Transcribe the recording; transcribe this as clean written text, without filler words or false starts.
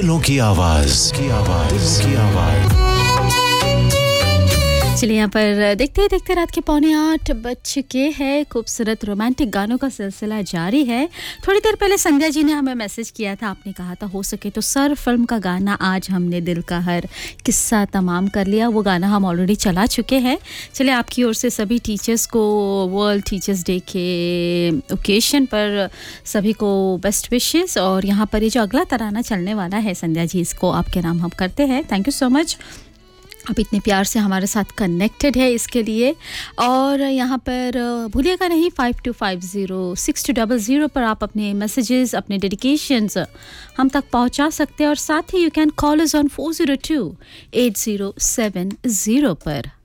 दिलों की आवाज दिलों की आवाज। चलिए यहाँ पर देखते देखते रात के 7:45 बज चुके हैं। खूबसूरत रोमांटिक गानों का सिलसिला जारी है। थोड़ी देर पहले संध्या जी ने हमें मैसेज किया था, आपने कहा था हो सके तो सर फिल्म का गाना आज हमने दिल का हर किस्सा तमाम कर लिया। वो गाना हम ऑलरेडी चला चुके हैं। चलिए आपकी ओर से सभी टीचर्स को वर्ल्ड टीचर्स डे के ओकेशन पर सभी को बेस्ट विशेस। और यहाँ पर ये जो अगला तराना चलने वाला है संध्या जी, इसको आपके नाम हम करते हैं। थैंक यू सो मच, आप इतने प्यार से हमारे साथ कनेक्टेड है इसके लिए। और यहाँ पर भूलिएगा नहीं 52506200 पर आप अपने मैसेजेस, अपने डेडिकेशंस हम तक पहुँचा सकते हैं। और साथ ही you can call us on 402807 पर।